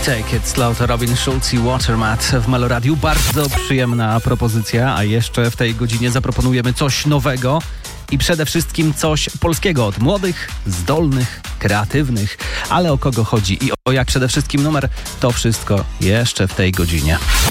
Take It Slow to Robin Schulz i Watermat w Meloradiu. Bardzo przyjemna propozycja, a jeszcze w tej godzinie zaproponujemy coś nowego i przede wszystkim coś polskiego od młodych, zdolnych, kreatywnych. Ale o kogo chodzi i o jak przede wszystkim numer, to wszystko jeszcze w tej godzinie.